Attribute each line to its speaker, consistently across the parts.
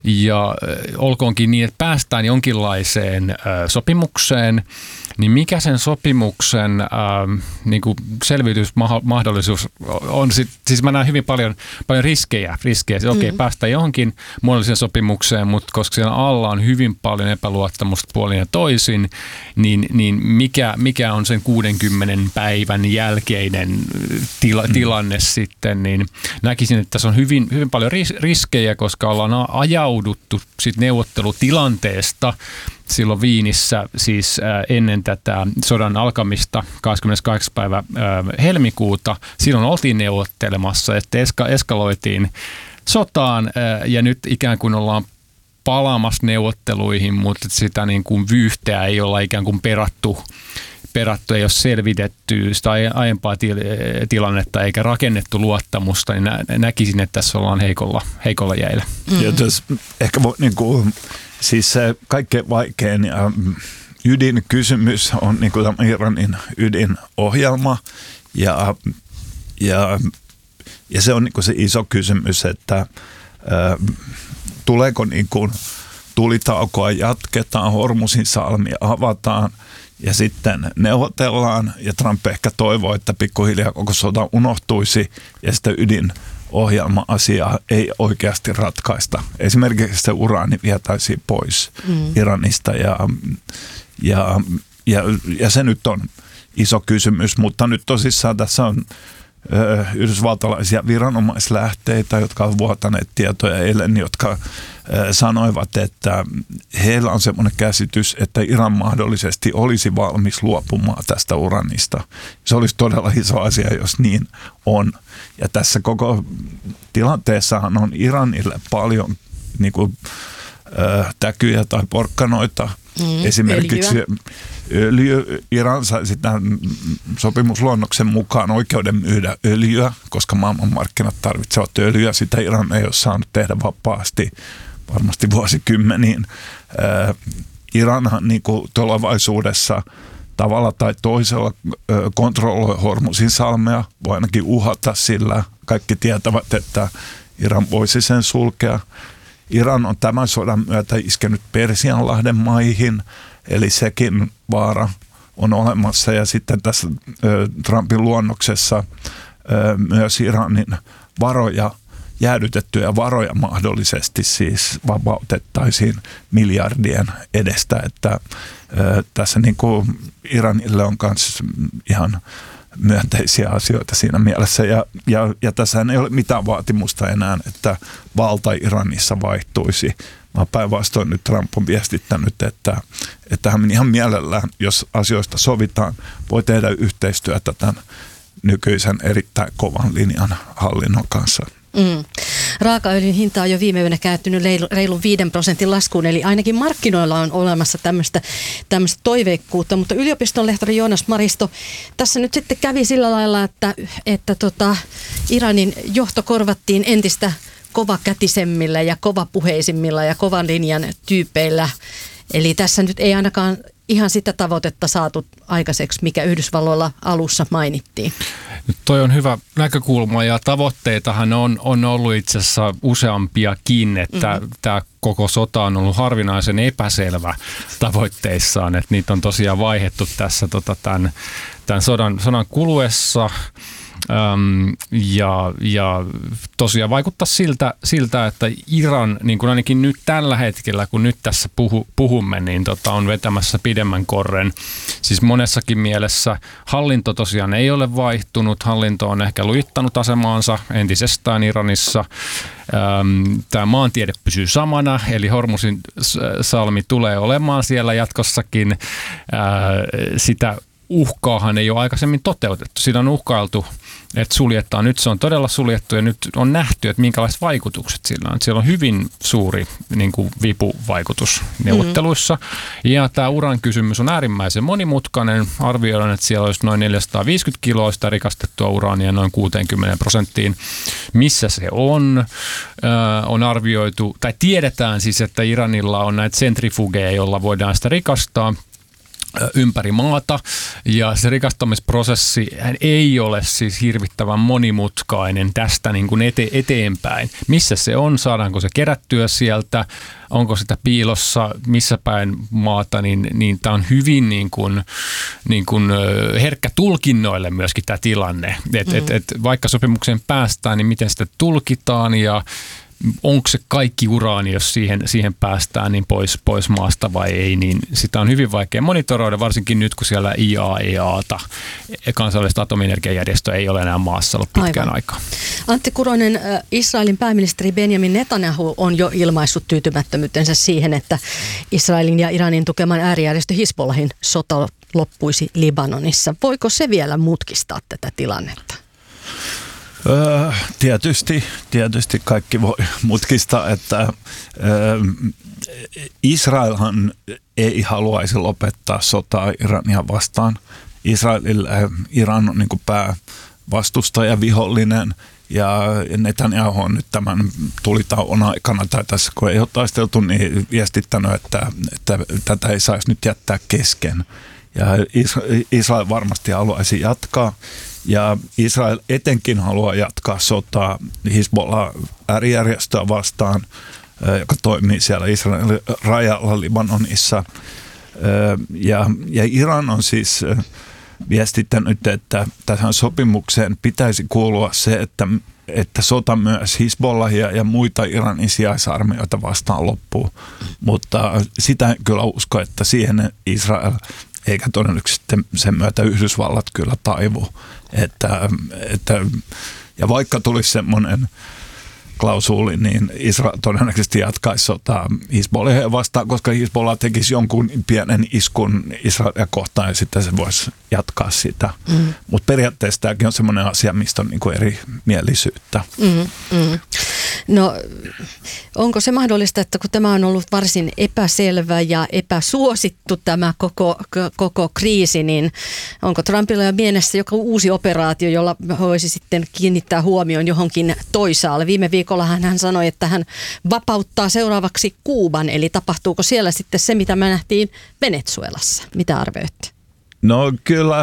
Speaker 1: ja olkoonkin niin, että päästään jonkinlaiseen sopimukseen, niin mikä sen sopimuksen niin kuin selviytymismahdollisuus on? Siis mä näen hyvin paljon riskejä. Okei, päästään johonkin muodolliseen sopimukseen, mutta koska siellä alla on hyvin paljon epäluottamusta puolin ja toisin, niin mikä on sen 60 päivän jälkeinen tilanne sitten, niin näkisin, että tässä on hyvin paljon riskejä, koska ollaan ajauduttu sit neuvottelutilanteesta silloin Viinissä siis ennen tätä sodan alkamista 28. päivä helmikuuta. Silloin oltiin neuvottelemassa, että eskaloitiin sotaan ja nyt ikään kuin ollaan palaamassa neuvotteluihin, mutta sitä niin kuin vyyhteä ei olla ikään kuin perattu, ei ole selvitetty sitä aiempaa tilannetta eikä rakennettu luottamusta, niin näkisin, että tässä ollaan heikolla jäillä.
Speaker 2: Ja ehkä niin kuin, siis se kaikkein vaikein ja ydinkysymys on niin kuin Iranin ydinohjelma ja se on niin kuin se iso kysymys, että tuleeko niin kuin tulitaukoa jatketaan, Hormuzin salmi avataan ja sitten neuvotellaan ja Trump ehkä toivoo, että pikkuhiljaa koko sota unohtuisi ja sitä ydinohjelma-asiaa ei oikeasti ratkaista. Esimerkiksi se uraani vietäisiin pois Iranista ja se nyt on iso kysymys, mutta nyt tosissaan tässä on yhdysvaltalaisia viranomaislähteitä, jotka ovat vuotaneet tietoja eilen, jotka sanoivat, että heillä on semmoinen käsitys, että Iran mahdollisesti olisi valmis luopumaan tästä uranista. Se olisi todella iso asia, jos niin on. Ja tässä koko tilanteessahan on Iranille paljon niin kuin, täkyjä tai porkkanoita. Esimerkiksi Iran sai sitä sopimusluonnoksen mukaan oikeuden myydä öljyä, koska maailmanmarkkinat tarvitsevat öljyä. Sitä Iran ei ole saanut tehdä vapaasti varmasti vuosikymmeniin. Iranhan niin kuin tulevaisuudessa tavalla tai toisella kontrolloi Hormuzin salmea, voi ainakin uhata sillä. Kaikki tietävät, että Iran voisi sen sulkea. Iran on tämän sodan myötä iskenyt Persianlahden maihin, eli sekin vaara on olemassa. Ja sitten tässä Trumpin luonnoksessa myös Iranin jäädytettyjä varoja mahdollisesti siis vapautettaisiin miljardien edestä. Että tässä niin kuin Iranille on myös ihan myönteisiä asioita siinä mielessä. Ja tässä ei ole mitään vaatimusta enää, että valta Iranissa vaihtuisi. Mä päinvastoin nyt Trump on viestittänyt, että hän ihan mielellään, jos asioista sovitaan, voi tehdä yhteistyötä tämän nykyisen erittäin kovan linjan hallinnon kanssa.
Speaker 3: Raakaöljyn hinta on jo viime yönä kääntynyt reilun 5% laskuun, eli ainakin markkinoilla on olemassa tämmöistä toiveikkuutta, mutta yliopiston lehtori Joonas Maristo, tässä nyt sitten kävi sillä lailla, että Iranin johto korvattiin entistä kovakätisemmillä ja kovapuheisimmilla ja kovan linjan tyypeillä, eli tässä nyt ei ainakaan ihan sitä tavoitetta saatu aikaiseksi, mikä Yhdysvalloilla alussa mainittiin.
Speaker 1: Toi on hyvä näkökulma ja tavoitteitahan on ollut itse asiassa useampiakin, että tämä koko sota on ollut harvinaisen epäselvä tavoitteissaan, että niitä on tosiaan vaihdettu tässä tämän sodan kuluessa. Ja tosiaan vaikuttaa siltä, että Iran, niin kuin ainakin nyt tällä hetkellä, kun nyt tässä puhumme, niin on vetämässä pidemmän korren. Siis monessakin mielessä hallinto tosiaan ei ole vaihtunut, hallinto on ehkä lujittanut asemaansa entisestään Iranissa. Tämä maantiede pysyy samana, eli Hormuzin salmi tulee olemaan siellä jatkossakin. Sitä uhkaahan ei ole aikaisemmin toteutettu. Siinä on uhkailtu, että suljetaan. Nyt se on todella suljettu ja nyt on nähty, että minkälaiset vaikutukset sillä on. Siellä on hyvin suuri niin kuin vipuvaikutus neuvotteluissa. Ja tämä uran kysymys on äärimmäisen monimutkainen. Arvioidaan, että siellä olisi noin 450 kiloa sitä rikastettua uraania noin 60%. Missä se on? On arvioitu, tai tiedetään siis, että Iranilla on näitä sentrifugeja, joilla voidaan sitä rikastaa. ympäri maata, ja se rikastamisprosessi ei ole siis hirvittävän monimutkainen tästä niin kuin eteenpäin. Missä se on, saadaanko se kerättyä sieltä, onko sitä piilossa, missä päin maata, niin tämä on hyvin niin kuin herkkä tulkinnoille myöskin tämä tilanne. Et vaikka sopimukseen päästään, niin miten sitä tulkitaan ja onko se kaikki uraani, jos siihen päästään niin pois maasta vai ei, niin sitä on hyvin vaikea monitoroida, varsinkin nyt, kun siellä IAEAta, kansainvälistä atomienergiajärjestöä, ei ole enää maassa ollut pitkään aikaan.
Speaker 3: Antti Kuronen, Israelin pääministeri Benjamin Netanyahu on jo ilmaissut tyytymättömyytensä siihen, että Israelin ja Iranin tukeman äärijärjestö Hizbollahin sota loppuisi Libanonissa. Voiko se vielä mutkistaa tätä tilannetta?
Speaker 2: Tietysti kaikki voi mutkistaa, että Israelhan ei haluaisi lopettaa sotaa Irania vastaan. Iran on niin kuin päävastustaja, vihollinen, ja Netanyahu on nyt tämän tulitauon aikana tai tässä kun ei ole taisteltu, niin viestittänyt, että tätä ei saisi nyt jättää kesken. Ja Israel varmasti haluaisi jatkaa. Ja Israel etenkin haluaa jatkaa sotaa Hizbollah-äärijärjestöä vastaan, joka toimii siellä Israelin rajalla Libanonissa. Ja Iran on siis viestittänyt, että tähän sopimukseen pitäisi kuulua se, että sota myös Hizbollahia ja muita Iranin sijaisarmioita vastaan loppuu. Mutta sitä en kyllä usko, että siihen Israel eikä todennäköisesti sen myötä Yhdysvallat kyllä taivu. Ja vaikka tulisi semmoinen klausuuli, niin Israel todennäköisesti jatkaisi sotaa Hizbollahia vastaan, koska Hizbollah tekisi jonkun pienen iskun Israelia kohtaan ja sitten se voisi jatkaa sitä. Mutta periaatteessa tämäkin on semmoinen asia, mistä on niinku eri mielisyyttä.
Speaker 3: No, onko se mahdollista, että kun tämä on ollut varsin epäselvä ja epäsuosittu tämä koko kriisi, niin onko Trumpilla jo mielessä joku uusi operaatio, jolla voisi sitten kiinnittää huomioon johonkin toisaalle? Viime viikolla hän sanoi, että hän vapauttaa seuraavaksi Kuuban, eli tapahtuuko siellä sitten se, mitä me nähtiin Venezuelassa? Mitä arvioitte?
Speaker 2: No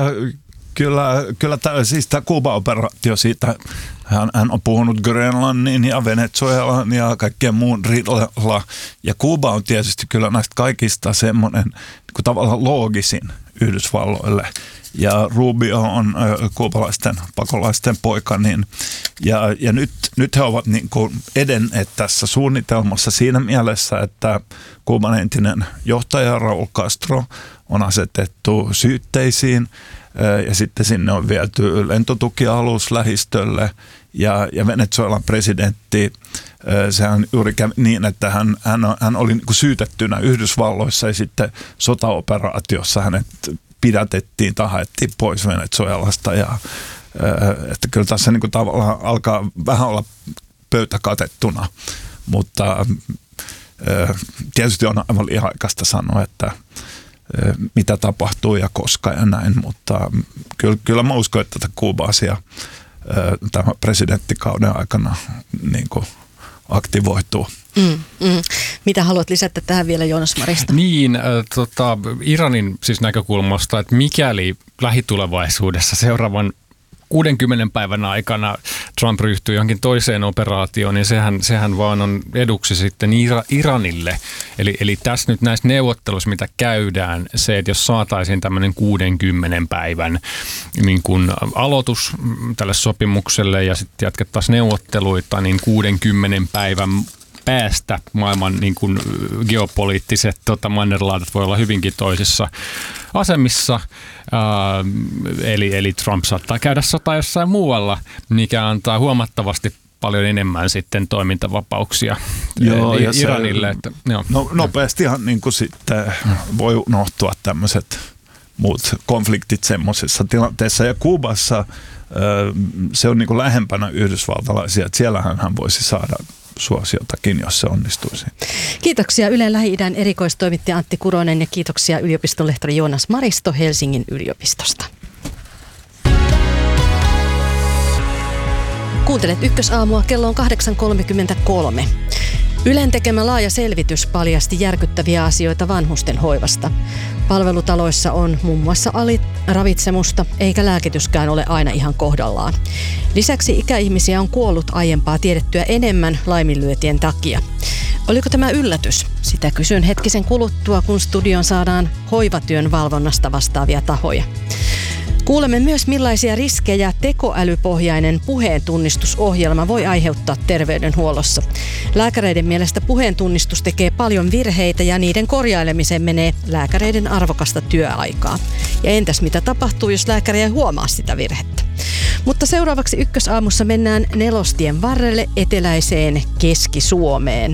Speaker 2: Kyllä siis tämä Kuuba-operaatio siitä, hän on puhunut Grönlannin ja Venezuelan ja kaikkien muun rinnalla. Ja Kuuba on tietysti kyllä näistä kaikista semmoinen niin tavallaan loogisin Yhdysvalloille. Ja Rubio on kuubalaisten pakolaisten poika. Ja nyt he ovat niin kuin edenneet tässä suunnitelmassa siinä mielessä, että Kuuban entinen johtaja Raúl Castro on asetettu syytteisiin. Ja sitten sinne on viety lentotukialus lähistölle ja Venezuelan presidentti, sehän juuri kävi niin, että hän oli niin kuin syytettynä Yhdysvalloissa ja sitten sotaoperaatiossa hänet pidätettiin tai haettiin pois Venezuelasta. Ja, että kyllä tässä niin kuin tavallaan alkaa vähän olla pöytä katettuna, mutta tietysti on aivan liian aikaista sanoa, että mitä tapahtuu ja koska ja näin, mutta kyllä mä uskon, että tätä Kuuba-asia tämän presidenttikauden aikana niin kuin aktivoituu.
Speaker 3: Mitä haluat lisätä tähän vielä, Joonas Maristo?
Speaker 1: Niin, Iranin siis näkökulmasta, että mikäli lähitulevaisuudessa seuraavan 60 päivän aikana Trump ryhtyy johonkin toiseen operaatioon, niin sehän vaan on eduksi sitten Iranille. Eli tässä nyt näissä neuvotteluissa, mitä käydään, se, että jos saataisiin tämmöinen 60 päivän niin kun aloitus tälle sopimukselle ja sitten jatkettaisiin neuvotteluita, niin 60 päivän päästä maailman niin kuin geopoliittiset mannerlaatat voi olla hyvinkin toisissa asemissa. Eli Trump saattaa käydä sotaa jossain muualla, mikä antaa huomattavasti paljon enemmän sitten toimintavapauksia Iranille.
Speaker 2: Nopeastihan niin kuin sitten voi unohtua tämmöiset muut konfliktit semmoisissa tilanteissa. Ja Kuubassa se on niin kuin lähempänä yhdysvaltalaisia, että siellähän hän voisi saada suosiotakin, jos se onnistuisi.
Speaker 3: Kiitoksia Ylen Lähi-idän erikoistoimittaja Antti Kuronen ja kiitoksia yliopistonlehtori Joonas Maristo Helsingin yliopistosta. Kuuntelet Ykkösaamua, kello on 8.33. Ylen tekemä laaja selvitys paljasti järkyttäviä asioita vanhusten hoivasta. Palvelutaloissa on muun muassa aliravitsemusta, eikä lääkityskään ole aina ihan kohdallaan. Lisäksi ikäihmisiä on kuollut aiempaa tiedettyä enemmän laiminlyötien takia. Oliko tämä yllätys? Sitä kysyn hetkisen kuluttua, kun studioon saadaan hoivatyön valvonnasta vastaavia tahoja. Kuulemme myös, millaisia riskejä tekoälypohjainen puheentunnistusohjelma voi aiheuttaa terveydenhuollossa. Lääkäreiden mielestä puheentunnistus tekee paljon virheitä ja niiden korjailemiseen menee lääkäreiden arvokasta työaikaa. Ja entäs mitä tapahtuu, jos lääkäri ei huomaa sitä virhettä? Mutta seuraavaksi Ykkösaamussa mennään Nelostien varrelle eteläiseen Keski-Suomeen.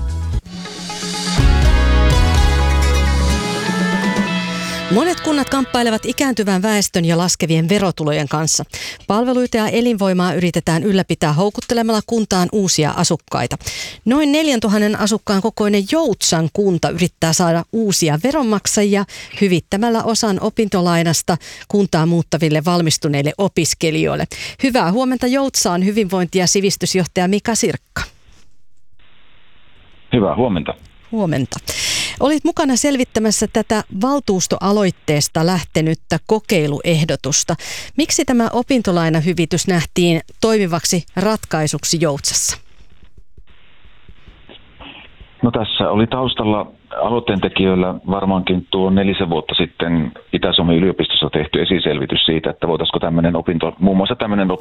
Speaker 3: Monet kunnat kamppailevat ikääntyvän väestön ja laskevien verotulojen kanssa. Palveluita ja elinvoimaa yritetään ylläpitää houkuttelemalla kuntaan uusia asukkaita. Noin 4000 asukkaan kokoinen Joutsan kunta yrittää saada uusia veronmaksajia hyvittämällä osan opintolainasta kuntaan muuttaville valmistuneille opiskelijoille. Hyvää huomenta Joutsaan hyvinvointi- ja sivistysjohtaja Mika Sirkka.
Speaker 4: Hyvää huomenta.
Speaker 3: Huomenta. Olit mukana selvittämässä tätä valtuustoaloitteesta lähtenyttä kokeiluehdotusta. Miksi tämä opintolainahyvitys nähtiin toimivaksi ratkaisuksi Joutsassa?
Speaker 4: No tässä oli taustalla aloitteen tekijöillä varmaankin tuo 4 vuotta sitten Itä-Suomen yliopistossa tehty esiselvitys siitä, että voitaisiko muun muassa tämmöinen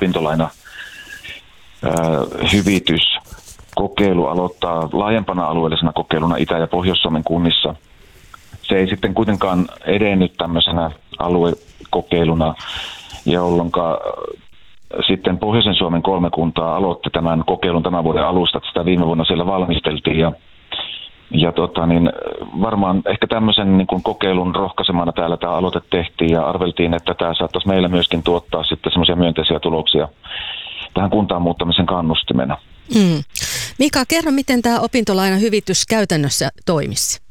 Speaker 4: opintolainahyvitys kokeilu aloittaa laajempana alueellisena kokeiluna Itä- ja Pohjois-Suomen kunnissa. Se ei sitten kuitenkaan edennyt tämmöisenä aluekokeiluna, jolloin sitten Pohjoisen Suomen 3 kuntaa aloitti tämän kokeilun tämän vuoden alusta, että sitä viime vuonna siellä valmisteltiin. Ja varmaan ehkä tämmöisen niin kuin kokeilun rohkaisemana täällä tämä aloite tehtiin ja arveltiin, että tämä saattaisi meillä myöskin tuottaa sitten semmoisia myönteisiä tuloksia tähän kuntaan muuttamisen kannustimena.
Speaker 3: Mika, kerro, miten tämä opintolainahyvitys käytännössä toimisi?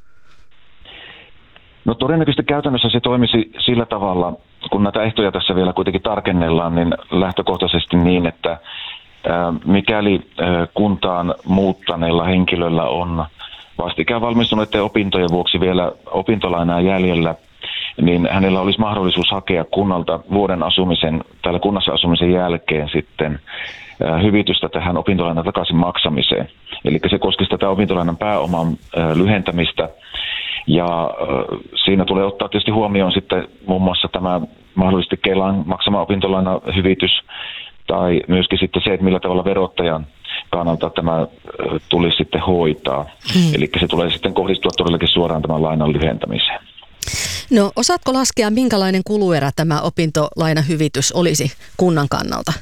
Speaker 4: No todennäköisesti käytännössä se toimisi sillä tavalla, kun näitä ehtoja tässä vielä kuitenkin tarkennellaan, niin lähtökohtaisesti niin, että mikäli kuntaan muuttaneella henkilöllä on vastikään valmistuneiden opintojen vuoksi vielä opintolainaa jäljellä, niin hänellä olisi mahdollisuus hakea kunnalta vuoden asumisen, täällä kunnassa asumisen jälkeen sitten hyvitystä tähän opintolainan takaisin maksamiseen. Eli se koskisi tätä opintolainan pääoman lyhentämistä ja siinä tulee ottaa tietysti huomioon sitten muun muassa tämä mahdollisesti Kelan maksama opintolainahyvitys tai myöskin sitten se, että millä tavalla verottajan kannalta tämä tulisi sitten hoitaa. Eli se tulee sitten kohdistua todellakin suoraan tämän lainan lyhentämiseen.
Speaker 3: No, osaatko laskea, minkälainen kuluerä tämä opintolainahyvitys olisi kunnan kannalta?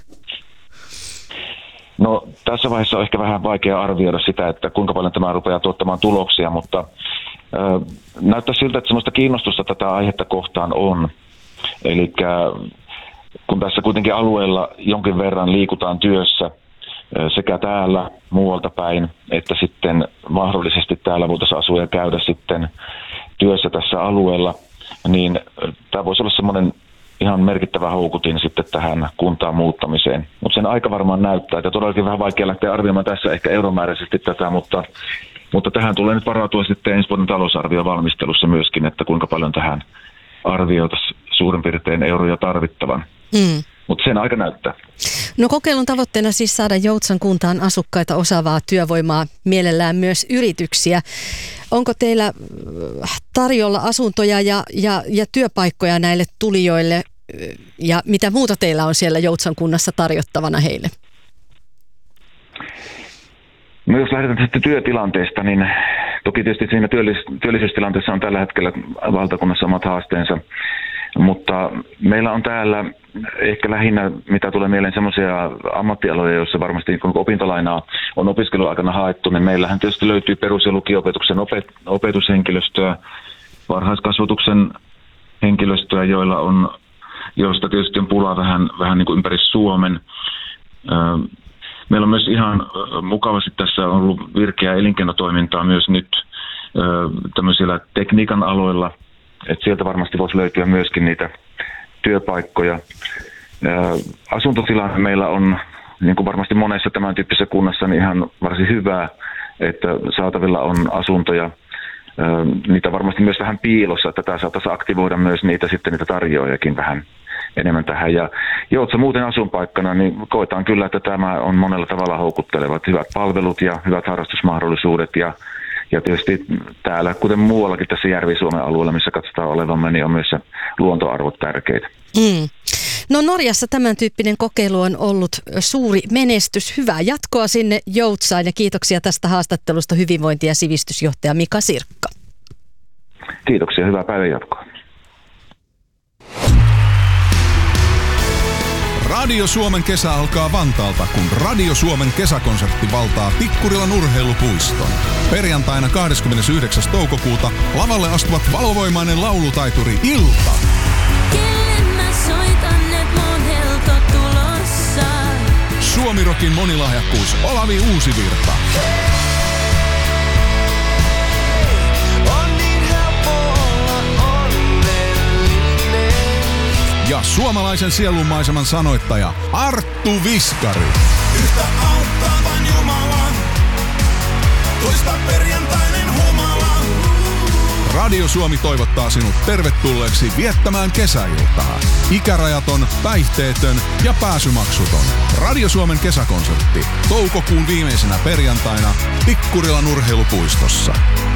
Speaker 4: No, tässä vaiheessa on ehkä vähän vaikea arvioida sitä, että kuinka paljon tämä rupeaa tuottamaan tuloksia, mutta näyttää siltä, että sellaista kiinnostusta tätä aihetta kohtaan on. Eli kun tässä kuitenkin alueella jonkin verran liikutaan työssä sekä täällä muualta päin, että sitten mahdollisesti täällä voitaisiin asua ja käydä sitten työssä tässä alueella, niin tämä voisi olla semmoinen ihan merkittävä houkutin sitten tähän kuntaan muuttamiseen. Mutta sen aika varmaan näyttää, että todellakin vähän vaikea lähteä arvioimaan tässä ehkä euromääräisesti tätä, mutta tähän tulee nyt varautua sitten ensi vuoden talousarviovalmistelussa myöskin, että kuinka paljon tähän arvioitaisiin suurin piirtein euroja tarvittavan. Mutta sen aika näyttää.
Speaker 3: No, kokeilun tavoitteena siis saada Joutsan kuntaan asukkaita, osaavaa työvoimaa, mielellään myös yrityksiä. Onko teillä tarjolla asuntoja ja työpaikkoja näille tulijoille ja mitä muuta teillä on siellä Joutsan kunnassa tarjottavana heille?
Speaker 4: No, jos lähdetään tästä työtilanteesta, niin toki tietysti siinä työllisyystilanteessa on tällä hetkellä valtakunnassa omat haasteensa. Mutta meillä on täällä ehkä lähinnä, mitä tulee mieleen, semmoisia ammattialoja, joissa varmasti kun opintolainaa on opiskeluaikana haettu, niin meillähän tietysti löytyy perus- ja lukio-opetuksen opetushenkilöstöä, varhaiskasvatuksen henkilöstöä, joista tietysti on pulaa vähän niin kuin ympäri Suomen. Meillä on myös ihan mukavasti tässä ollut virkeää elinkeinotoimintaa myös nyt tämmöisillä tekniikan aloilla. Että sieltä varmasti voisi löytyä myöskin niitä työpaikkoja. Asuntotilanne meillä on, niin kuin varmasti monessa tämän tyyppisessä kunnassa, niin ihan varsin hyvää. että saatavilla on asuntoja. Niitä varmasti myös vähän piilossa, että tämä saataisiin aktivoida myös niitä tarjoajakin vähän enemmän tähän. Ja Joutsa muuten asuinpaikkana, niin koetaan kyllä, että tämä on monella tavalla houkuttelevat. Hyvät palvelut ja hyvät harrastusmahdollisuudet ja tietysti täällä, kuten muuallakin tässä Järvi-Suomen alueella, missä katsotaan olevamme, niin on myös se luontoarvot tärkeitä.
Speaker 3: No Norjassa tämän tyyppinen kokeilu on ollut suuri menestys. Hyvää jatkoa sinne Joutsaan ja kiitoksia tästä haastattelusta hyvinvointi- ja sivistysjohtaja Mika Sirkka.
Speaker 4: Kiitoksia, hyvää päivän jatkoa.
Speaker 5: Radio Suomen kesä alkaa Vantaalta, kun Radio Suomen kesäkonsertti valtaa Tikkurilan urheilupuiston. Perjantaina 29. toukokuuta lavalle astuvat valovoimainen laulutaituri Ilta.
Speaker 6: Kelle mä soitan, et mun helto tulossa.
Speaker 5: Suomirokin monilahjakkuus Olavi Uusivirta.
Speaker 6: On niin helppo olla onnellinen.
Speaker 5: Ja suomalaisen sielunmaiseman sanoittaja Arttu Viskari.
Speaker 7: Yhtä auttavan Jumalan, toista perjantainen humala.
Speaker 5: Radio Suomi toivottaa sinut tervetulleeksi viettämään kesäiltaa. Ikärajaton, päihteetön ja pääsymaksuton. Radio Suomen kesäkonsertti toukokuun viimeisenä perjantaina Tikkurilan urheilupuistossa.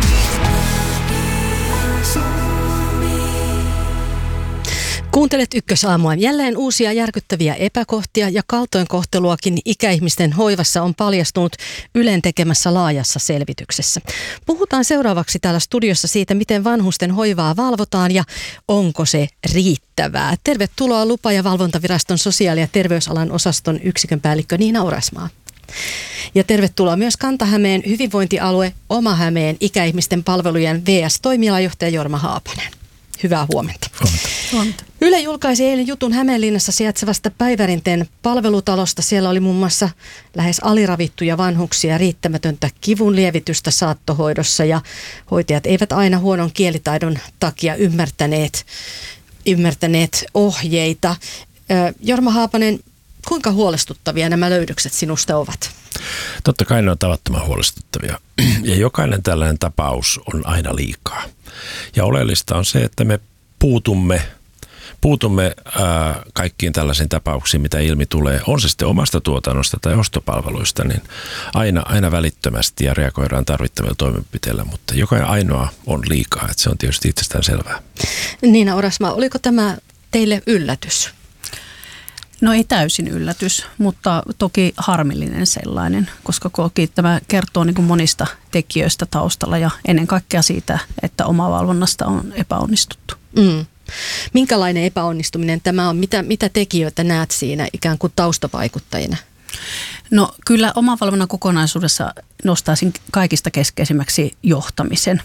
Speaker 3: Kuuntelet Ykkösaamua. Jälleen uusia järkyttäviä epäkohtia ja kaltoinkohteluakin ikäihmisten hoivassa on paljastunut Ylen tekemässä laajassa selvityksessä. Puhutaan seuraavaksi täällä studiossa siitä, miten vanhusten hoivaa valvotaan ja onko se riittävää. Tervetuloa Lupa- ja valvontaviraston sosiaali- ja terveysalan osaston yksikön päällikkö Niina Orasmaa. Ja tervetuloa myös Kanta-Hämeen hyvinvointialue Oma-Hämeen ikäihmisten palvelujen VS-toimialajohtaja Jorma Haapanen. Hyvää huomenta.
Speaker 8: Huomenta.
Speaker 3: Yle julkaisi eilen jutun Hämeenlinnassa sijaitsevasta Päivärinteen palvelutalosta. Siellä oli muun muassa lähes aliravittuja vanhuksia, riittämätöntä kivunlievitystä saattohoidossa ja hoitajat eivät aina huonon kielitaidon takia ymmärtäneet ohjeita. Jorma Haapanen, kuinka huolestuttavia nämä löydökset sinusta ovat?
Speaker 8: Totta kai ne on tavattoman huolestuttavia ja jokainen tällainen tapaus on aina liikaa. Ja oleellista on se, että me puutumme kaikkiin tällaisiin tapauksiin, mitä ilmi tulee. On se sitten omasta tuotannosta tai ostopalveluista, niin aina välittömästi ja reagoidaan tarvittavilla toimenpiteillä, mutta jokainen ainoa on liikaa, että se on tietysti itsestään selvää.
Speaker 3: Niina Orasmaa, oliko tämä teille yllätys?
Speaker 9: No ei täysin yllätys, mutta toki harmillinen sellainen, koska tämä kertoo niin kuin monista tekijöistä taustalla ja ennen kaikkea siitä, että omavalvonnasta on epäonnistuttu.
Speaker 3: Minkälainen epäonnistuminen tämä on? Mitä tekijöitä näet siinä ikään kuin taustavaikuttajina?
Speaker 9: No kyllä omavalvonnan kokonaisuudessa nostaisin kaikista keskeisimmäksi johtamisen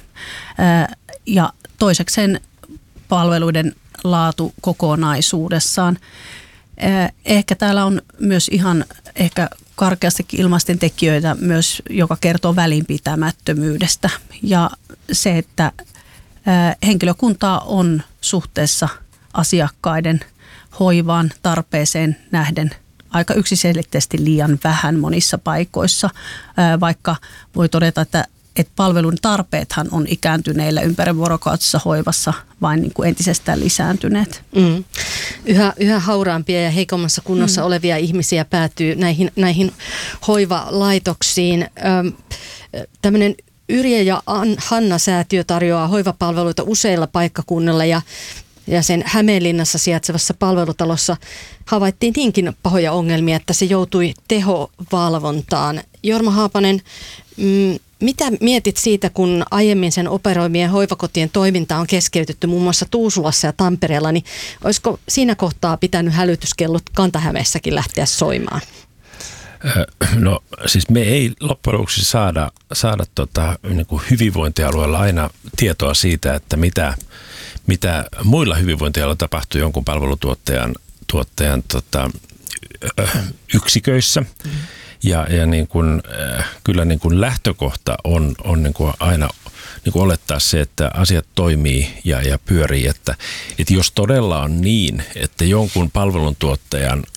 Speaker 9: ja toisekseen palveluiden laatu kokonaisuudessaan. Ehkä täällä on myös ihan ehkä karkeastikin ilmaisten tekijöitä myös, joka kertoo välinpitämättömyydestä ja se, että henkilökuntaa on suhteessa asiakkaiden hoivaan tarpeeseen nähden aika yksiselitteisesti liian vähän monissa paikoissa, vaikka voi todeta, että palvelun tarpeethan on ikääntyneillä ympärivuorokautisessa hoivassa vain niin kuin entisestään lisääntyneet.
Speaker 3: Yhä hauraampia ja heikommassa kunnossa olevia ihmisiä päätyy näihin hoivalaitoksiin. Tämmöinen Yrjö ja Hanna-säätiö tarjoaa hoivapalveluita useilla paikkakunnilla ja sen Hämeenlinnassa sijaitsevassa palvelutalossa havaittiin niinkin pahoja ongelmia, että se joutui tehovalvontaan. Jorma Haapanen, mitä mietit siitä, kun aiemmin sen operoimien hoivakotien toiminta on keskeytetty muun muassa Tuusulassa ja Tampereella, niin olisiko siinä kohtaa pitänyt hälytyskellot Kanta-Hämeessäkin lähteä soimaan?
Speaker 8: No siis me ei loppujen lopuksi saada niin kuin hyvinvointialueella aina tietoa siitä, että mitä muilla hyvinvointialueilla tapahtuu jonkun palvelutuottajan yksiköissä. Ja niin kuin, kyllä niin kuin lähtökohta on niin kuin aina niin kuin olettaa se, että asiat toimii ja pyörii. Että jos todella on niin, että jonkun palveluntuottajan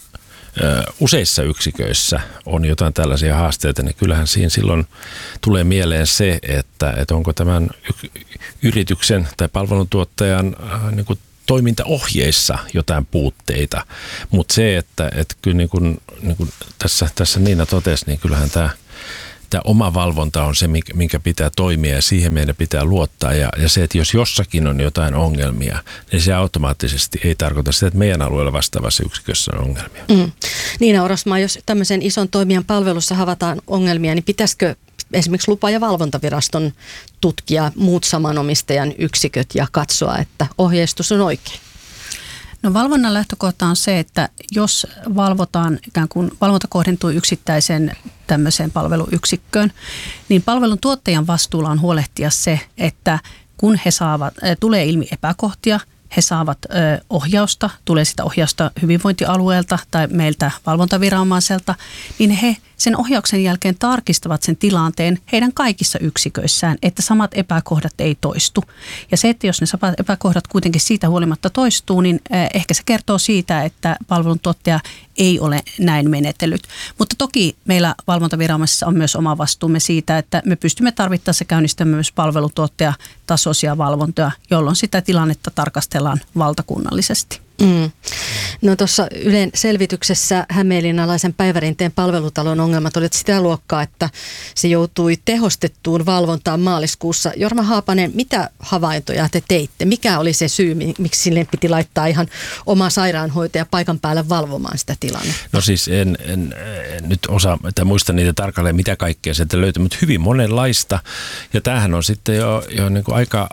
Speaker 8: useissa yksiköissä on jotain tällaisia haasteita, niin kyllähän siinä silloin tulee mieleen se, että onko tämän yrityksen tai palveluntuottajan niin kuin toimintaohjeissa jotain puutteita. Mutta se, että kyllä niin kuin tässä Niina totesi, niin kyllähän tämä oma valvonta on se, minkä pitää toimia ja siihen meidän pitää luottaa. Ja se, että jos jossakin on jotain ongelmia, niin se automaattisesti ei tarkoita sitä, että meidän alueella vastaavassa yksikössä on ongelmia.
Speaker 3: Niina Orasmaa, jos tämmöisen ison toimijan palvelussa havaitaan ongelmia, niin pitäisikö esimerkiksi lupa- ja valvontaviraston tutkia muut samanomistajan yksiköt ja katsoa, että ohjeistus on oikein?
Speaker 9: No valvonnan lähtökohta on se, että jos valvotaan, ikään kuin valvonta kohdentuu yksittäiseen tämmöiseen palveluyksikköön, niin palvelun tuottajan vastuulla on huolehtia se, että kun he tulee ilmi epäkohtia, he saavat ohjausta, tulee sitä ohjausta hyvinvointialueelta tai meiltä valvontaviranomaiselta, niin he sen ohjauksen jälkeen tarkistavat sen tilanteen heidän kaikissa yksiköissään, että samat epäkohdat ei toistu. Ja se, että jos ne samat epäkohdat kuitenkin siitä huolimatta toistuu, niin ehkä se kertoo siitä, että palveluntuottaja ei ole näin menetellyt. Mutta toki meillä valvontaviranomaisissa on myös oma vastuumme siitä, että me pystymme tarvittaessa käynnistämään myös palveluntuottajatasoisia valvontoja, jolloin sitä tilannetta tarkastellaan valtakunnallisesti.
Speaker 3: No tuossa Ylen selvityksessä hämeenlinnalaisen Päivärinteen palvelutalon ongelmat olivat sitä luokkaa, että se joutui tehostettuun valvontaan maaliskuussa. Jorma Haapanen, mitä havaintoja te teitte? Mikä oli se syy, miksi sille piti laittaa ihan oma sairaanhoitaja paikan päälle valvomaan sitä tilannetta?
Speaker 8: No siis en nyt osaa tai muista niitä tarkalleen, mitä kaikkea sieltä löytyy, mutta hyvin monenlaista. Ja tämähän on sitten jo niin kuin aika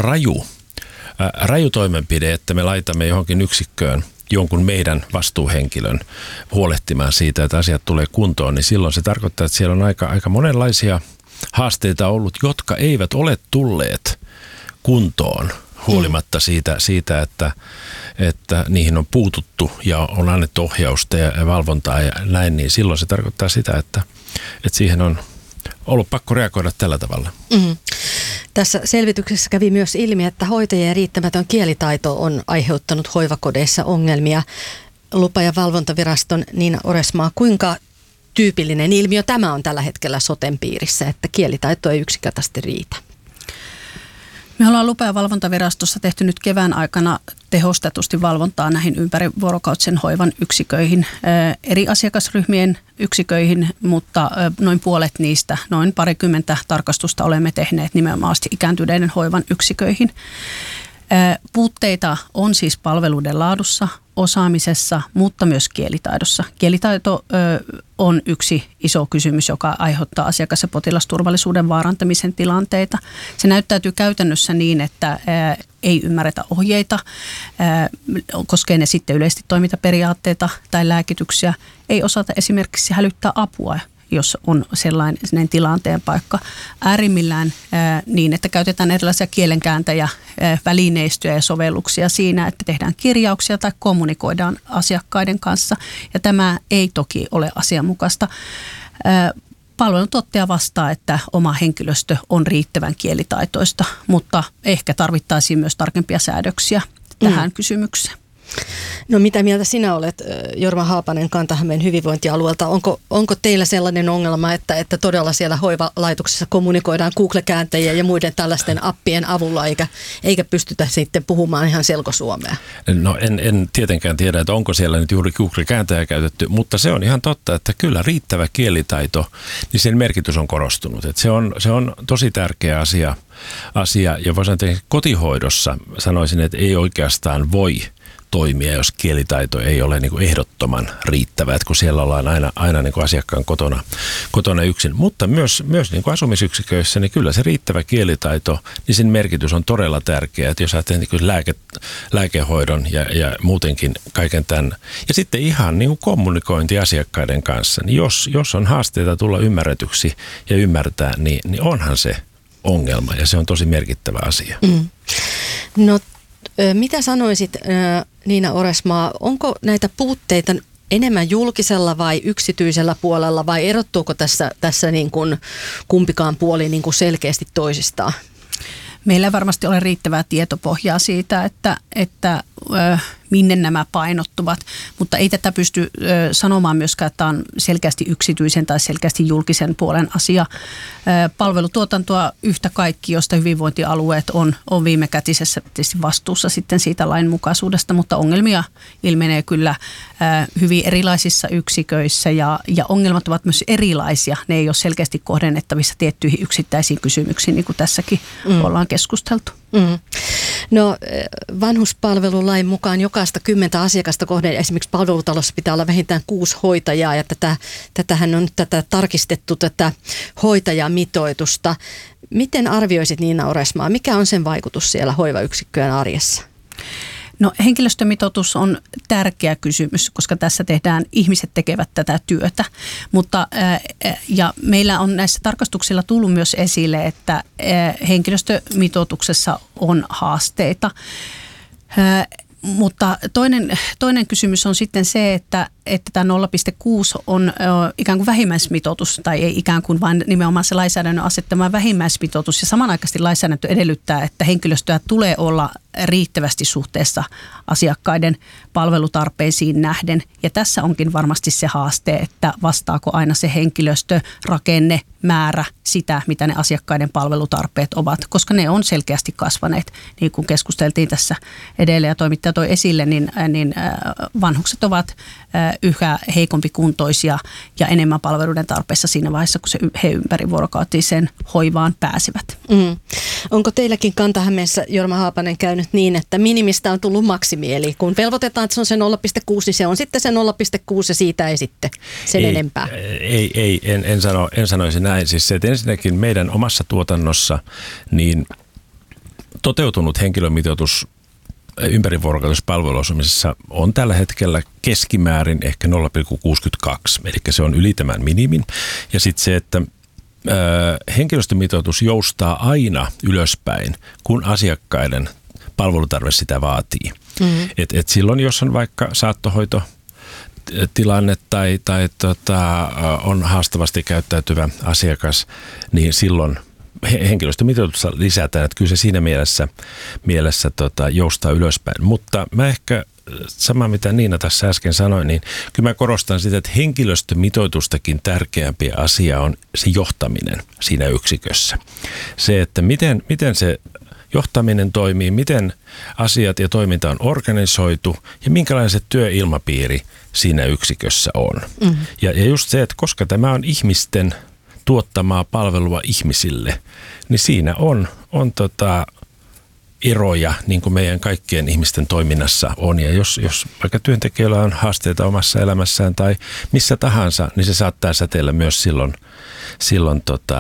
Speaker 8: raju toimenpide, että me laitamme johonkin yksikköön jonkun meidän vastuuhenkilön huolehtimaan siitä, että asiat tulee kuntoon, niin silloin se tarkoittaa, että siellä on aika monenlaisia haasteita ollut, jotka eivät ole tulleet kuntoon huolimatta siitä että niihin on puututtu ja on annettu ohjausta ja valvontaa ja näin, niin silloin se tarkoittaa sitä, että siihen on ollut pakko reagoida tällä tavalla.
Speaker 3: Tässä selvityksessä kävi myös ilmi, että hoitajien riittämätön kielitaito on aiheuttanut hoivakodeissa ongelmia. Lupa- ja valvontaviraston Niina Oresmaa, kuinka tyypillinen ilmiö tämä on tällä hetkellä soten piirissä, että kielitaito ei yksinkertaisesti riitä?
Speaker 9: Me ollaan Lupa- ja valvontavirastossa tehty nyt kevään aikana tehostetusti valvontaa näihin ympärivuorokautisen hoivan yksiköihin, eri asiakasryhmien yksiköihin, mutta noin puolet niistä, noin 20 tarkastusta olemme tehneet nimenomaan ikääntyneiden hoivan yksiköihin. Puutteita on siis palveluiden laadussa, osaamisessa, mutta myös kielitaidossa. Kielitaito on yksi iso kysymys, joka aiheuttaa asiakas- ja potilasturvallisuuden vaarantamisen tilanteita. Se näyttäytyy käytännössä niin, että ei ymmärretä ohjeita, koskee ne sitten yleisesti toimintaperiaatteita tai lääkityksiä. Ei osata esimerkiksi hälyttää apua, jos on sellainen tilanteen paikka. Äärimmillään niin, että käytetään erilaisia kielenkääntäjä, välineistöjä ja sovelluksia siinä, että tehdään kirjauksia tai kommunikoidaan asiakkaiden kanssa. Ja tämä ei toki ole asianmukaista. Palveluntuottaja vastaa, että oma henkilöstö on riittävän kielitaitoista, mutta ehkä tarvittaisiin myös tarkempia säädöksiä tähän kysymykseen.
Speaker 3: No mitä mieltä sinä olet, Jorma Haapanen, Kanta-Hämeen hyvinvointialueelta? Onko teillä sellainen ongelma, että todella siellä hoivalaitoksessa kommunikoidaan Google-kääntäjien ja muiden tällaisten appien avulla, eikä pystytä sitten puhumaan ihan selkosuomea? No
Speaker 8: en tietenkään tiedä, että onko siellä nyt juuri Google-kääntäjä käytetty, mutta se on ihan totta, että kyllä riittävä kielitaito, niin sen merkitys on korostunut. Että se on tosi tärkeä asia ja voisin sanoa, että kotihoidossa sanoisin, että ei oikeastaan voi toimia, jos kielitaito ei ole niin kuin ehdottoman riittävä, että kun siellä ollaan aina niin kuin asiakkaan kotona yksin. Mutta myös niin kuin asumisyksiköissä, niin kyllä se riittävä kielitaito, niin sen merkitys on todella tärkeä. Että jos ajattelee niin lääkehoidon ja muutenkin kaiken tämän. Ja sitten ihan niin kuin kommunikointi asiakkaiden kanssa, niin jos on haasteita tulla ymmärretyksi ja ymmärtää, niin onhan se ongelma ja se on tosi merkittävä asia.
Speaker 3: No mitä sanoisit, Niina Oresmaa, onko näitä puutteita enemmän julkisella vai yksityisellä puolella vai erottuuko tässä niin kuin kumpikaan puoli niin kuin selkeästi toisistaan?
Speaker 9: Meillä ei varmasti ole riittävää tietopohjaa siitä, että minne nämä painottuvat, mutta ei tätä pysty sanomaan myöskään, että on selkeästi yksityisen tai selkeästi julkisen puolen asia. Palvelutuotantoa yhtä kaikki, josta hyvinvointialueet on viimekätisessä tietysti vastuussa sitten siitä lainmukaisuudesta, mutta ongelmia ilmenee kyllä hyvin erilaisissa yksiköissä ja ongelmat ovat myös erilaisia. Ne ei ole selkeästi kohdennettavissa tiettyihin yksittäisiin kysymyksiin, niin kuin tässäkin ollaan keskusteltu.
Speaker 3: No vanhuspalvelulain mukaan jokaista 10 asiakasta kohden esimerkiksi palvelutalossa pitää olla vähintään 6 hoitajaa ja tätähän on tarkistettu tätä hoitajamitoitusta. Miten arvioisit Niina Oresmaa, mikä on sen vaikutus siellä hoivayksikköjen arjessa?
Speaker 9: No henkilöstömitoitus on tärkeä kysymys, koska tässä ihmiset tekevät tätä työtä, mutta ja meillä on näissä tarkastuksilla tullut myös esille, että henkilöstömitoituksessa on haasteita. Mutta toinen kysymys on sitten se, että tämä 0,6 on ikään kuin vähimmäismitoitus, tai ei ikään kuin, vaan nimenomaan se lainsäädännön asettama vähimmäismitoitus. Ja samanaikaisesti lainsäädäntö edelyttää, että henkilöstöä tulee olla riittävästi suhteessa asiakkaiden palvelutarpeisiin nähden. Ja tässä onkin varmasti se haaste, että vastaako aina se henkilöstörakenne, määrä sitä, mitä ne asiakkaiden palvelutarpeet ovat, koska ne on selkeästi kasvaneet. Niin kuin keskusteltiin tässä edellä ja toimittaja toi esille, niin vanhukset ovat yhä heikompikuntoisia ja enemmän palveluiden tarpeessa siinä vaiheessa, kun he ympärivuorokautiseen hoivaan pääsevät.
Speaker 3: Onko teilläkin Kanta-Hämeessä, Jorma Haapanen, käynyt niin, että minimistä on tullut maksimi? Eli kun velvoitetaan, että se on se 0,6, niin se on sitten se 0,6 ja siitä ei sitten sen enempää.
Speaker 8: En sanoisi näin. Siis se, että ensinnäkin meidän omassa tuotannossa niin toteutunut henkilömitoitus ympärivuorokautisessa palveluasumisessa on tällä hetkellä keskimäärin ehkä 0,62, eli se on yli tämän minimin. Ja sitten se, että henkilöstömitoitus joustaa aina ylöspäin, kun asiakkaiden palvelutarve sitä vaatii. Et silloin, jos on vaikka saattohoitotilanne tai on haastavasti käyttäytyvä asiakas, niin silloin henkilöstömitoitusta lisätään, että kyllä se siinä mielessä joustaa ylöspäin. Mutta mä ehkä, sama mitä Niina tässä äsken sanoi, niin kyllä mä korostan sitä, että henkilöstömitoitustakin tärkeämpi asia on se johtaminen siinä yksikössä. Se, että miten se johtaminen toimii, miten asiat ja toiminta on organisoitu ja minkälainen se työilmapiiri siinä yksikössä on. Ja just se, että koska tämä on ihmisten tuottamaa palvelua ihmisille, niin siinä on eroja, niin kuin meidän kaikkien ihmisten toiminnassa on. Ja jos vaikka työntekijöillä on haasteita omassa elämässään tai missä tahansa, niin se saattaa säteillä myös silloin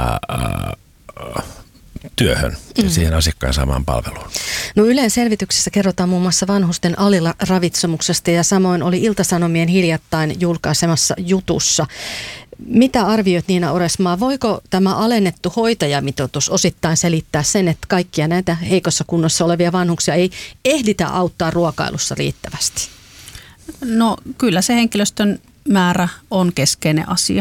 Speaker 8: työhön ja siihen asiakkaan saamaan palveluun.
Speaker 3: No Ylen selvityksessä kerrotaan muun muassa vanhusten aliravitsemuksesta ja samoin oli Ilta-Sanomien hiljattain julkaisemassa jutussa. Mitä arvioit, Niina Oresmaa, voiko tämä alennettu hoitajamitoitus osittain selittää sen, että kaikkia näitä heikossa kunnossa olevia vanhuksia ei ehditä auttaa ruokailussa riittävästi?
Speaker 9: No kyllä se henkilöstön määrä on keskeinen asia,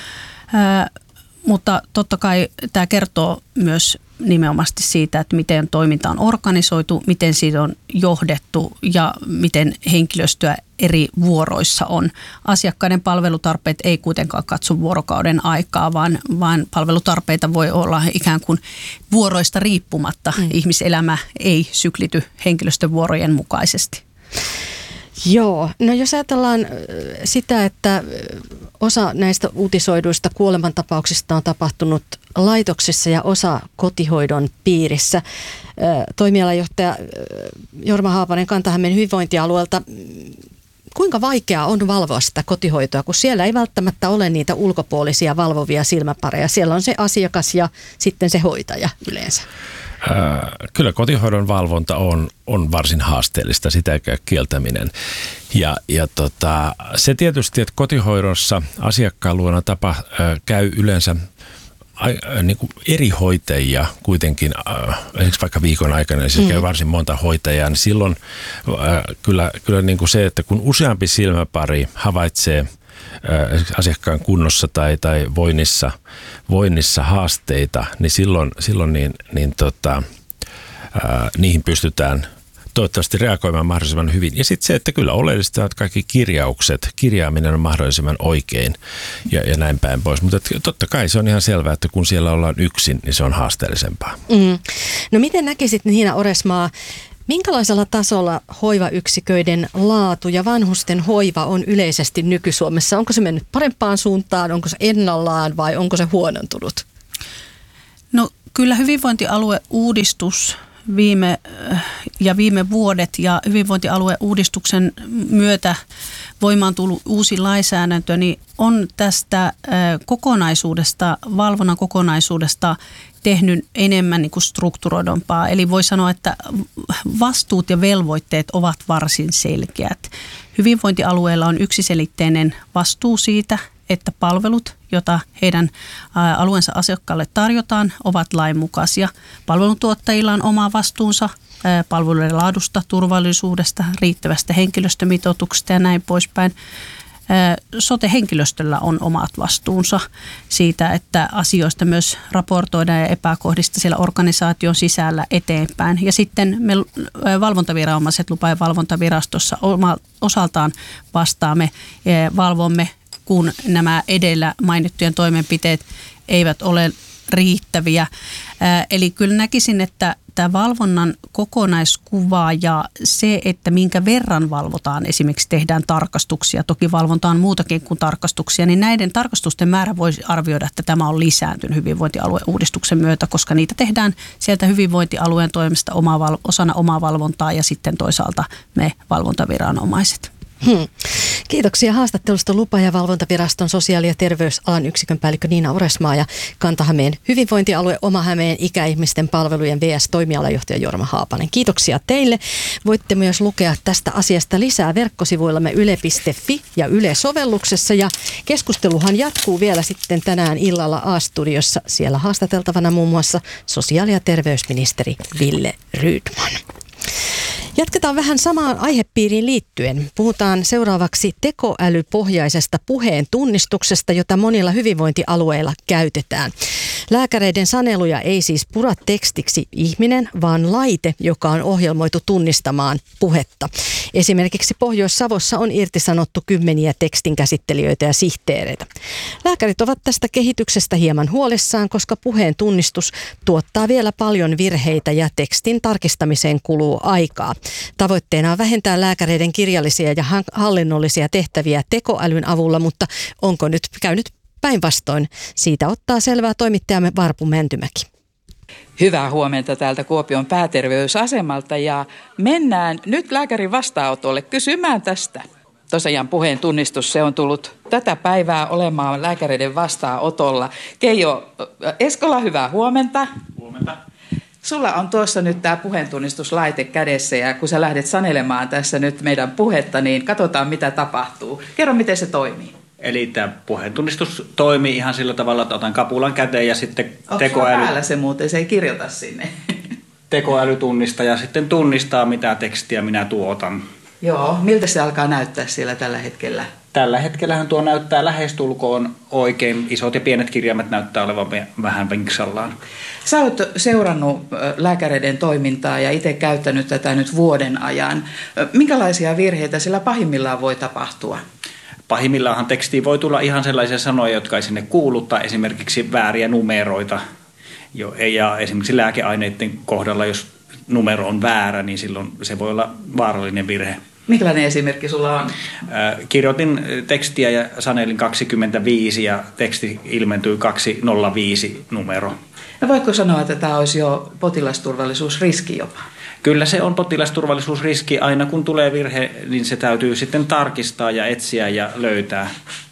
Speaker 9: mutta totta kai tämä kertoo myös nimenomaisesti siitä, että miten toiminta on organisoitu, miten siitä on johdettu ja miten henkilöstöä eri vuoroissa on. Asiakkaiden palvelutarpeet ei kuitenkaan katso vuorokauden aikaa, vaan palvelutarpeita voi olla ikään kuin vuoroista riippumatta. Ihmiselämä ei syklity henkilöstövuorojen mukaisesti.
Speaker 3: Joo, no jos ajatellaan sitä, että osa näistä uutisoiduista kuolemantapauksista on tapahtunut laitoksissa ja osa kotihoidon piirissä. Toimialajohtaja Jorma Haapanen Kanta-Hämeen hyvinvointialueelta, kuinka vaikeaa on valvoa sitä kotihoitoa, kun siellä ei välttämättä ole niitä ulkopuolisia valvovia silmäpareja. Siellä on se asiakas ja sitten se hoitaja yleensä.
Speaker 8: Kyllä kotihoidon valvonta on varsin haasteellista, sitä ei käy kieltäminen. Ja se tietysti, että kotihoidossa asiakkaan luona käy yleensä niin kuin eri hoitajia kuitenkin, esimerkiksi vaikka viikon aikana, niin siis käy varsin monta hoitajaa, niin silloin kyllä niin kuin se, että kun useampi silmäpari havaitsee asiakkaan kunnossa tai voinnissa haasteita, niin silloin niihin pystytään toivottavasti reagoimaan mahdollisimman hyvin. Ja sitten se, että kyllä oleellista on, että kaikki kirjaaminen on mahdollisimman oikein ja näin päin pois. Mutta totta kai se on ihan selvää, että kun siellä ollaan yksin, niin se on haasteellisempaa.
Speaker 3: No miten näkisit, Niina Oresmaa, minkälaisella tasolla hoivayksiköiden laatu ja vanhusten hoiva on yleisesti nyky-Suomessa? Onko se mennyt parempaan suuntaan, onko se ennallaan vai onko se huonontunut?
Speaker 9: No kyllä hyvinvointialueuudistus viime vuodet ja hyvinvointialueuudistuksen myötä voimaan tullut uusi lainsäädäntö, niin on tästä valvonnan kokonaisuudesta tehnyt enemmän niin kuin strukturoidumpaa. Eli voi sanoa, että vastuut ja velvoitteet ovat varsin selkeät. Hyvinvointialueella on yksiselitteinen vastuu siitä, että palvelut, joita heidän alueensa asiakkaalle tarjotaan, ovat lainmukaisia. Palveluntuottajilla on oma vastuunsa palveluiden laadusta, turvallisuudesta, riittävästä henkilöstömitoituksesta ja näin poispäin. Sote-henkilöstöllä on omat vastuunsa siitä, että asioista myös raportoidaan ja epäkohdista siellä organisaation sisällä eteenpäin. Ja sitten me valvontaviranomaiset lupa- ja valvontavirastossa osaltaan vastaamme ja valvomme, kun nämä edellä mainittujen toimenpiteet eivät ole riittäviä. Eli kyllä näkisin, että tämä valvonnan kokonaiskuva ja se, että minkä verran valvotaan, esimerkiksi tehdään tarkastuksia, toki valvontaan muutakin kuin tarkastuksia, niin näiden tarkastusten määrä voisi arvioida, että tämä on lisääntynyt hyvinvointialueuudistuksen myötä, koska niitä tehdään sieltä hyvinvointialueen toimesta osana omaa valvontaa ja sitten toisaalta me valvontaviranomaiset.
Speaker 3: Kiitoksia haastattelusta Lupa- ja valvontaviraston sosiaali- ja terveysalan yksikön päällikkö Niina Oresmaa ja Kanta-Hämeen hyvinvointialue Oma-Hämeen ikäihmisten palvelujen VS-toimialajohtaja Jorma Haapanen. Kiitoksia teille. Voitte myös lukea tästä asiasta lisää verkkosivuillamme yle.fi ja Yle-sovelluksessa. Ja keskusteluhan jatkuu vielä sitten tänään illalla A-studiossa. Siellä haastateltavana muun muassa sosiaali- ja terveysministeri Ville Rydman. Jatketaan vähän samaan aihepiiriin liittyen. Puhutaan seuraavaksi tekoälypohjaisesta puheen tunnistuksesta, jota monilla hyvinvointialueilla käytetään. Lääkäreiden saneluja ei siis pura tekstiksi ihminen, vaan laite, joka on ohjelmoitu tunnistamaan puhetta. Esimerkiksi Pohjois-Savossa on irtisanottu kymmeniä tekstinkäsittelijöitä ja sihteereitä. Lääkärit ovat tästä kehityksestä hieman huolissaan, koska puheen tunnistus tuottaa vielä paljon virheitä ja tekstin tarkistamiseen kuluu aikaa. Tavoitteena on vähentää lääkäreiden kirjallisia ja hallinnollisia tehtäviä tekoälyn avulla, mutta onko nyt käynyt päinvastoin? Siitä ottaa selvää toimittajamme Varpu Mäntymäki.
Speaker 10: Hyvää huomenta täältä Kuopion pääterveysasemalta ja mennään nyt lääkärin vastaanotolle kysymään tästä. Tosiaan puheen tunnistus, se on tullut tätä päivää olemaan lääkäreiden vastaanotolla. Keijo Eskola, hyvää huomenta.
Speaker 11: Huomenta.
Speaker 10: Sulla on tuossa nyt tämä puheentunnistuslaite kädessä ja kun sä lähdet sanelemaan tässä nyt meidän puhetta, niin katsotaan mitä tapahtuu. Kerro, miten se toimii.
Speaker 11: Eli tämä puheentunnistus toimii ihan sillä tavalla, että otan kapulan käteen ja sitten tekoäly...
Speaker 10: Onko päällä se muuten, se ei kirjoita sinne?
Speaker 11: Tekoäly tunnistaa ja sitten tunnistaa, mitä tekstiä minä tuotan.
Speaker 10: Joo, miltä se alkaa näyttää siellä tällä hetkellä?
Speaker 11: Tällä hetkellähän tuo näyttää lähestulkoon oikein. Isot ja pienet kirjaimet näyttää olevan vähän vinksallaan.
Speaker 10: Sä oot seurannut lääkäreiden toimintaa ja itse käyttänyt tätä nyt vuoden ajan. Minkälaisia virheitä sillä pahimmillaan voi tapahtua?
Speaker 11: Pahimmillaanhan tekstiin voi tulla ihan sellaisia sanoja, jotka ei sinne kuulu, tai esimerkiksi vääriä numeroita. Ja esimerkiksi lääkeaineiden kohdalla, jos numero on väärä, niin silloin se voi olla vaarallinen virhe.
Speaker 10: Minkälainen esimerkki sulla on?
Speaker 11: Kirjoitin tekstiä ja sanelin 25 ja teksti ilmentyi 205 numero.
Speaker 10: No voitko sanoa, että tämä olisi jo potilasturvallisuusriski jopa?
Speaker 11: Kyllä se on potilasturvallisuusriski. Aina kun tulee virhe, niin se täytyy sitten tarkistaa ja etsiä ja löytää.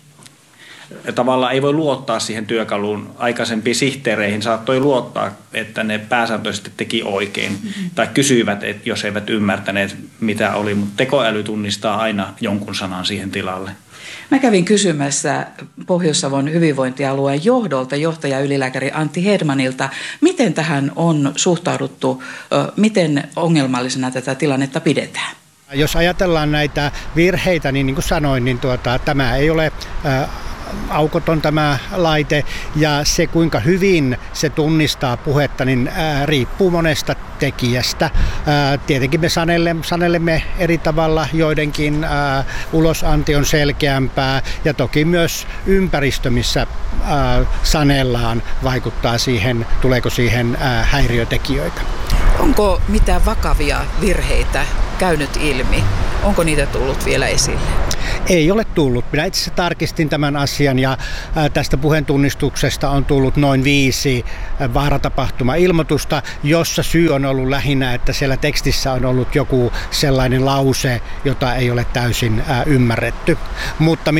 Speaker 11: Tavallaan ei voi luottaa siihen työkaluun. Aikaisempiin sihteereihin saattoi luottaa, että ne pääsääntöisesti teki oikein. Tai kysyivät, että jos eivät ymmärtäneet, mitä oli. Mutta tekoäly tunnistaa aina jonkun sanan siihen tilalle.
Speaker 10: Mä kävin kysymässä Pohjois-Savon hyvinvointialueen johdolta, johtaja-ylilääkäri Antti Hedmanilta, miten tähän on suhtauduttu, miten ongelmallisena tätä tilannetta pidetään?
Speaker 12: Jos ajatellaan näitä virheitä, niin kuin sanoin, niin tämä ei ole aukoton tämä laite ja se kuinka hyvin se tunnistaa puhetta, niin riippuu monesta tekijästä. Tietenkin me sanellemme eri tavalla, joidenkin ulosanti on selkeämpää ja toki myös ympäristö, missä sanellaan, vaikuttaa siihen, tuleeko siihen häiriötekijöitä.
Speaker 10: Onko mitään vakavia virheitä käynyt ilmi? Onko niitä tullut vielä esille?
Speaker 12: Ei ole tullut. Minä itse asiassa tarkistin tämän asian ja tästä puheentunnistuksesta on tullut noin 5 vaaratapahtumailmoitusta, jossa syy on ollut lähinnä, että siellä tekstissä on ollut joku sellainen lause, jota ei ole täysin ymmärretty. Mutta